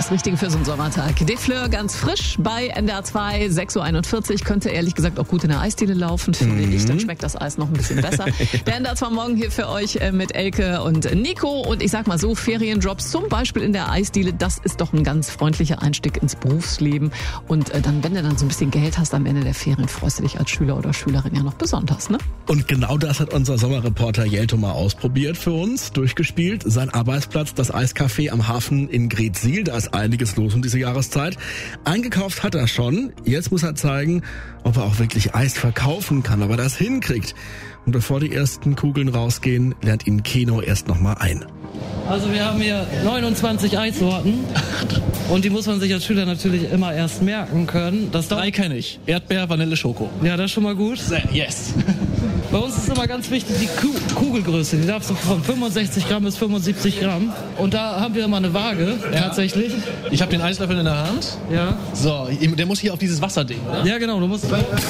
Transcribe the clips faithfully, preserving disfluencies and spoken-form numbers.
das Richtige für so einen Sommertag. De Fleur ganz frisch bei N D R zwei, sechs Uhr einundvierzig. Könnte ehrlich gesagt auch gut in der Eisdiele laufen, finde mhm. ich. Dann schmeckt das Eis noch ein bisschen besser. Der N D R zwei Morgen hier für euch mit Elke und Nico. Und ich sag mal so, Ferienjobs zum Beispiel in der Eisdiele, das ist doch ein ganz freundlicher Einstieg ins Berufsleben. Und dann, wenn du dann so ein bisschen Geld hast am Ende der Ferien, freust du dich als Schüler oder Schülerin ja noch besonders, ne? Und genau das hat unser Sommerreporter Jelto mal ausprobiert für uns, durchgespielt. Sein Arbeitsplatz, das Eiscafé am Hafen in Greetsiel. Da ist einiges los um diese Jahreszeit. Eingekauft hat er schon. Jetzt muss er zeigen, ob er auch wirklich Eis verkaufen kann, ob er das hinkriegt. Und bevor die ersten Kugeln rausgehen, lernt ihn Keno erst nochmal ein. Also wir haben hier neunundzwanzig Eissorten und die muss man sich als Schüler natürlich immer erst merken können. Das Drei kenne ich. Erdbeer, Vanille, Schoko. Ja, das ist schon mal gut. Yes. Bei uns ist immer ganz wichtig die Kugelgröße. Die darf so von fünfundsechzig Gramm bis fünfundsiebzig Gramm. Und da haben wir immer eine Waage, ja. tatsächlich. Ich habe den Eislöffel in der Hand. Ja. So, der muss hier auf dieses Wasserding, oder? Ja, genau. Du musst...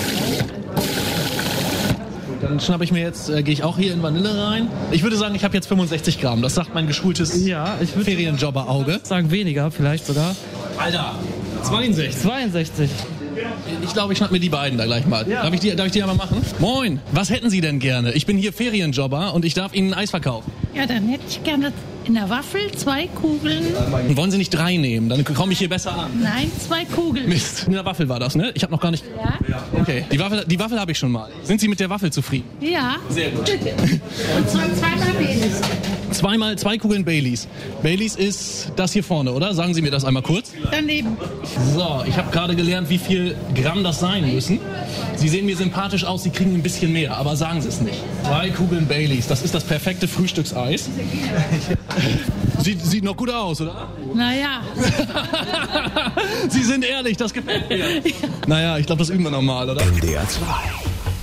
Dann schnappe ich mir jetzt, äh, gehe ich auch hier in Vanille rein. Ich würde sagen, ich habe jetzt fünfundsechzig Gramm. Das sagt mein geschultes ja, ich würde Ferienjobber-Auge. Sagen weniger, vielleicht sogar. Alter, zweiundsechzig. zweiundsechzig. Ich glaube, ich schnapp mir die beiden da gleich mal. Ja. Darf ich die, darf ich die einmal machen? Moin, was hätten Sie denn gerne? Ich bin hier Ferienjobber und ich darf Ihnen Eis verkaufen. Ja, dann hätte ich gerne in der Waffel zwei Kugeln. Wollen Sie nicht drei nehmen? Dann komme ich hier besser an. Nein, zwei Kugeln. Mist, in der Waffel war das, ne? Ich habe noch gar nicht... Ja. Okay, die Waffel, die Waffel habe ich schon mal. Sind Sie mit der Waffel zufrieden? Ja. Sehr gut. Und zwar zweimal Baileys. Zweimal zwei Kugeln Baileys. Baileys ist das hier vorne, oder? Sagen Sie mir das einmal kurz. Daneben. So, ich habe gerade gelernt, wie viel Gramm das sein müssen. Sie sehen mir sympathisch aus, Sie kriegen ein bisschen mehr, aber sagen Sie es nicht. Zwei Kugeln Baileys, das ist das perfekte Frühstückseis. Sieht, sieht noch gut aus, oder? Naja. Sie sind ehrlich, das gefällt mir. Naja, ich glaube, das üben wir nochmal, oder? N D R zwei.